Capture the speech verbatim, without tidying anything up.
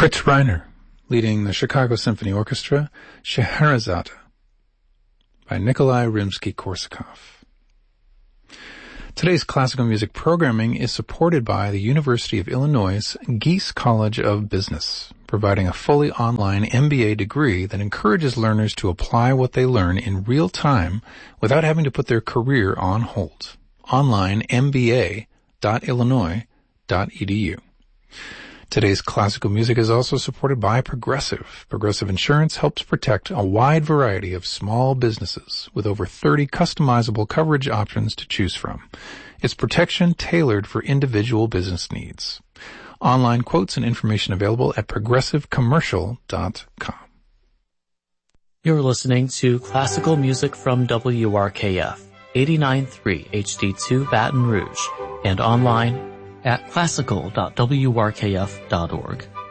Fritz Reiner, leading the Chicago Symphony Orchestra, Scheherazade, by Nikolai Rimsky-Korsakov. Today's classical music programming is supported by the University of Illinois' Gies College of Business, providing a fully online M B A degree that encourages learners to apply what they learn in real time without having to put their career on hold. Online m b a dot illinois dot e d u. Today's classical music is also supported by Progressive. Progressive Insurance helps protect a wide variety of small businesses with over thirty customizable coverage options to choose from. It's protection tailored for individual business needs. Online quotes and information available at progressive commercial dot com. You're listening to classical music from W R K F, eighty-nine point three H D two Baton Rouge, and online at classical dot w r k f dot org.